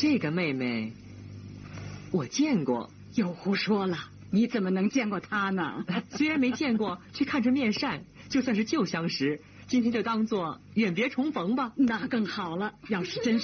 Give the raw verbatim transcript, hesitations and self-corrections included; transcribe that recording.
这个妹妹我见过。 又胡说了，你怎么能见过她呢？ 虽然没见过，却看着面善，就算是旧相识，今天就当做远别重逢吧。 那更好了，要是真是